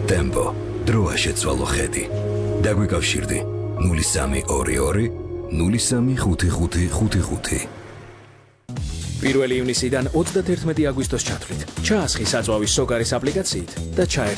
Tempo. დროა შეცვალო ხედი. დაგვიკავშირდი 0322 035555. 1 ივნისიდან 31 აგვისტოს ჩათვლით. ჩაასხი საწვავის სოკარის აპლიკაციით და ჩაერთ